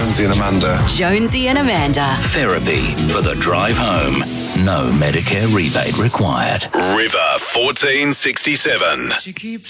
Jonesy and Amanda. Jonesy and Amanda. Therapy for the drive home. No Medicare rebate required. River 1467.